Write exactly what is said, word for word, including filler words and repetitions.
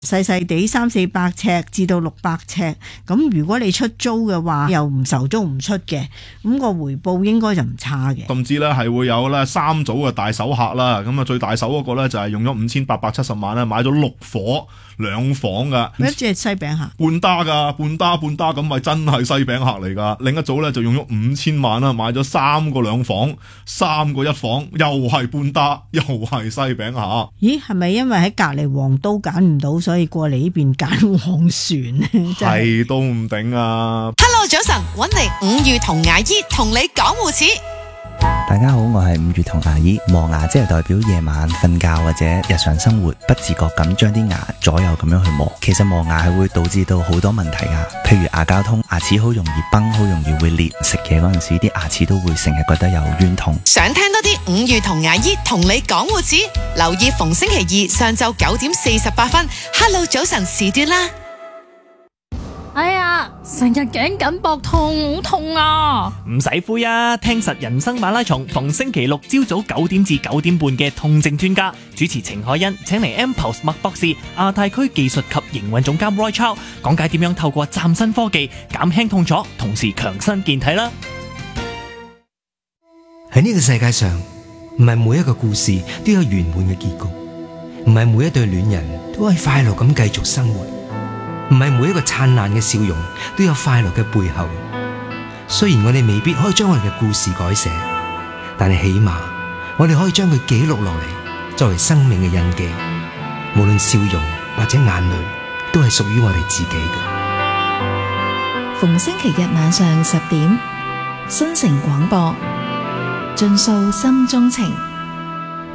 細細地三四百尺至到六百尺，咁如果你出租嘅話，又唔愁租唔出嘅，咁個回報應該就唔差嘅。 甚至咧係會有咧三組嘅大手客啦，咁啊最大手嗰個咧就係用咗五千八百七十萬咧買咗六伙兩房噶， 一隻係西餅客， 半打噶，半打半打咁咪真係西餅客嚟噶。另一組咧就用咗五千萬啦，買咗三個兩房，三個一房，又係半打，又係西餅客。 咦，係咪因為喺隔籬黃都揀唔到，所以過嚟呢邊揀黃船咧？ 係都唔定啊 ！Hello， 早晨，搵嚟五月同牙醫同你講護齒。 大家好，我係五月同牙醫。磨牙即係代表夜晚瞓覺或者日常生活不自覺咁將啲牙左右咁樣去磨。其實磨牙係會導致到好多問題噶，譬如牙膠痛，牙齒好容易崩，好容易會裂。食嘢嗰陣時啲牙齒都會成日覺得有冤痛。 想聽多啲五月同牙醫同你講護齒，留意逢星期二上晝九點四十八分 Hello 早晨時段啦。 哎呀，成日頸緊膊痛，好痛啊！ 唔使灰啊，聽實人生馬拉松，逢星期六朝早九點至九點半嘅痛症專家主持程海欣，請嚟 M-Pulse 麥博士、亞太區技術及營運總監 Roy Chow 講解點樣透過嶄新科技減輕痛楚，同時強身健體啦。 喺呢個世界上，唔係每一個故事都有圓滿嘅結局，唔係每一對戀人都可以快樂咁繼續生活。唔係每一個燦爛嘅笑容都有快樂嘅背後。雖然我哋未必可以將我哋嘅故事改寫，但係起碼我哋可以將佢記錄落嚟，作為生命嘅印記。無論笑容或者眼淚，都係屬於我哋自己嘅。 逢星期日晚上十點，新城廣播，盡訴心中情。